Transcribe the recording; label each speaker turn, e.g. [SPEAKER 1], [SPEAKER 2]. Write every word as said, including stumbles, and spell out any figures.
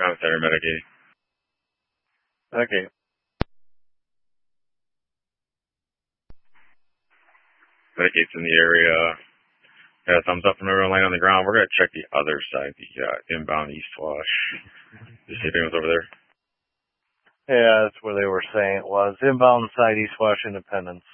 [SPEAKER 1] Ground center Medicaid.
[SPEAKER 2] Okay.
[SPEAKER 1] Medicaid's in the area. Yeah, thumbs up from everyone laying on the ground. We're going to check the other side, the uh, inbound East Wash. You see if anyone's over there?
[SPEAKER 2] Yeah, that's where they were saying it was. Inbound side, East Wash Independence.